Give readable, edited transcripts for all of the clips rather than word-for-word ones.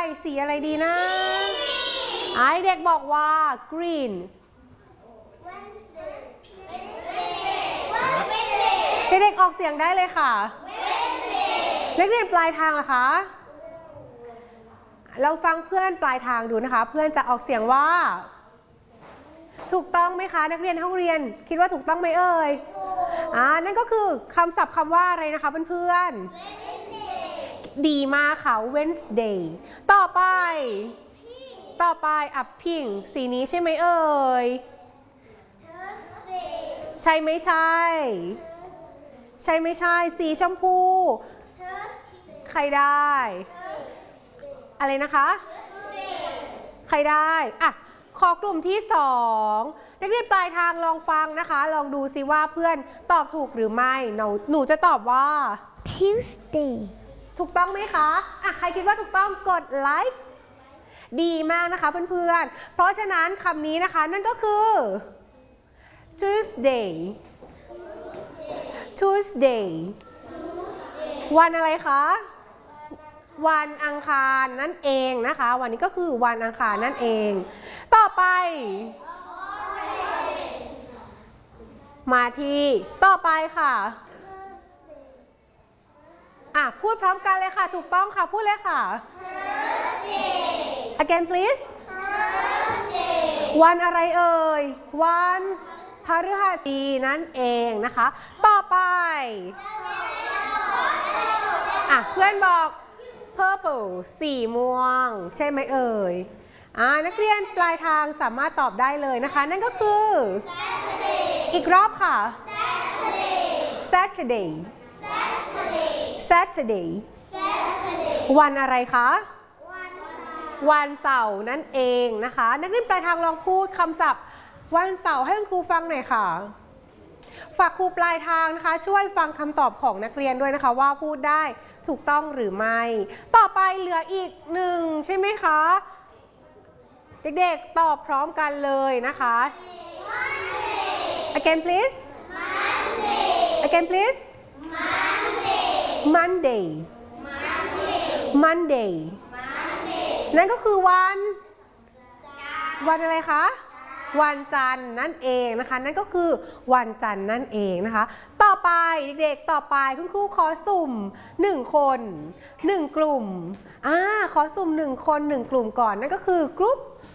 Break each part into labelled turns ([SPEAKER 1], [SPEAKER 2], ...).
[SPEAKER 1] สีอะไรดีนะเด็กบอกว่า green เด็กๆออกเสียงได้เลยค่ะนักเรียนปลายทางล่ะคะลองฟังเพื่อนปลายทางดูนะคะเพื่อนจะออกเสียงว่าถูกต้องไหมคะนักเรียนห้องเรียนคิดว่าถูกต้องไหมเอ่ยนั่นก็คือคำศัพท์คำว่าอะไรนะคะเพื่อนๆดีมากค่ะ Wednesday ต่อไปpink สีนี้ใช่ไหมเอ่ยใช่ไม่ใช่ใช่ไม่ใช่สีชมพูใครได้อะไรนะคะใครได้ขอกลุ่มที่2นักเรียนปลายทางลองฟังนะคะลองดูซิว่าเพื่อนตอบถูกหรือไม่หนูจะตอบว่า
[SPEAKER 2] Tuesday
[SPEAKER 1] ถูกต้องไหมคะใครคิดว่าถูกต้องกดไลค์ดีมากนะคะเพื่อนๆเพราะฉะนั้นคำนี้นะคะนั่นก็คือ Tuesday วันอะไรคะวันอังคารนั่นเองนะคะวันนี้ก็คือวันอังคารนั่นเองต่อไปมาที่ต่อไปค่ะพูดพร้อมกันเลยค่ะถูกต้องค่ะพูดเลยค่ะ again please วันอะไรเอ่ยวันพฤหัสบดีนั่นเองนะคะต่อไปเพื่อนบอก purple สีม่วงใช่ไหมเอ่ยนักเรียนปลายทางสามารถตอบได้เลยนะคะนั่นก็คือ อีกรอบค่ะ Saturday วันอะไรคะวันเสาร์นั่นเองนะคะนักเรียนปลายทางลองพูดคำศัพท์วันเสาร์ให้คุณครูฟังหน่อยค่ะฝากครูปลายทางนะคะช่วยฟังคำตอบของนักเรียนด้วยนะคะว่าพูดได้ถูกต้องหรือไม่ต่อไปเหลืออีก1ใช่ไหมคะเด็กๆตอบพร้อมกันเลยนะคะ again please Monday นั่นก็คือวันอะไรคะวันจันทร์นั่นเองนะคะนั่นก็คือวันจันทร์นั่นเองนะคะต่อไปเด็กๆต่อไปคุณครูขอสุ่ม1คน1กลุ่มขอสุ่ม1คน1กลุ่มก่อนนั่นก็คือ group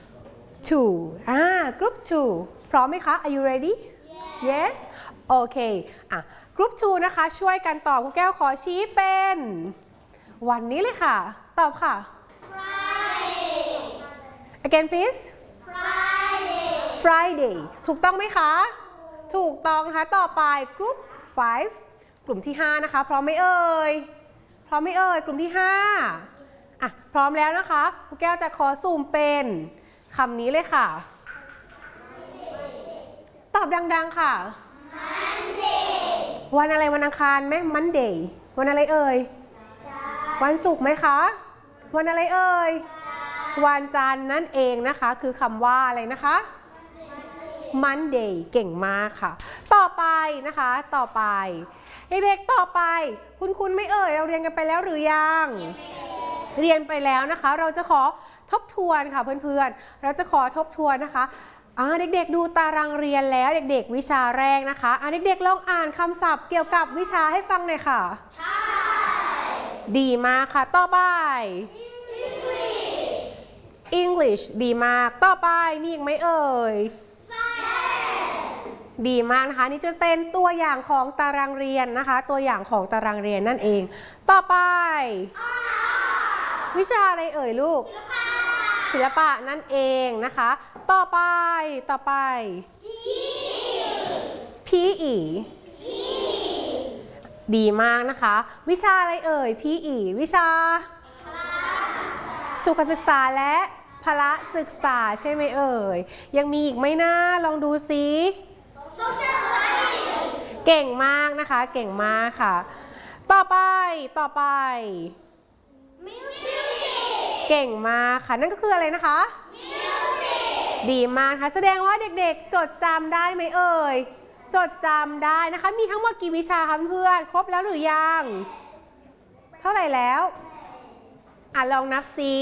[SPEAKER 1] 2 group 2พร้อมไหมคะ Are you ready Yes โอเคgroup 2นะคะช่วยกันตอบครูแก้วขอชี้เป็นวันนี้เลยค่ะตอบค่ะ Again please Friday ถูกต้องไหมคะถูกต้องนะคะต่อไป Group 5 กลุ่มที่5นะคะพร้อมไหมเอ่ยกลุ่มที่5พร้อมแล้วนะคะครูแก้วจะขอซูมเป็นคำนี้เลยค่ะตอบดังๆค่ะ Monday วันอะไรวันอังคารไหม Monday วันอะไรเอ่ยวันศุกร์ไหมคะวันอะไรเอ่ยวันจันทร์นั่นเองนะคะคือคำว่าอะไรนะคะ Monday เก่งมากค่ะต่อไปนะคะเด็กๆต่อไปคุณไม่เอ่ยเราเรียนกันไปแล้วหรือยังเรียนไปแล้วนะคะเราจะขอทบทวนค่ะเพื่อนๆเราจะขอทบทวนนะคะเด็กๆดูตารางเรียนแล้วเด็กๆวิชาแรกนะคะเด็กๆลองอ่านคำศัพท์เกี่ยวกับวิชาให้ฟังหน่อยค่ะดีมากค่ะต่อไป English ดีมากต่อไปมีอีกไหมเอ่ยดีมากนะคะนี่จะเป็นตัวอย่างของตารางเรียนนะคะตัวอย่างของตารางเรียนนั่นเองต่อไปวิชาอะไรเอ่ยลูกศิลปะนั่นเองนะคะต่อไปPE ดีมากนะคะวิชาอะไรเอ่ย PE วิชาสุขศึกษาและพละศึกษาใช่ไหมเอ่ยยังมีอีกไหมนะลองดูซิเก่งมากนะคะเก่งมากค่ะต่อไปเก่งมากค่ะนั่นก็คืออะไรนะคะดีมากค่ะแสดงว่าเด็กๆจดจำได้ไหมเอ่ยจดจำได้นะคะมีทั้งหมดกี่วิชาคะเพื่อนครบแล้วหรือยังเท่าไหร่แล้วลองนับซิ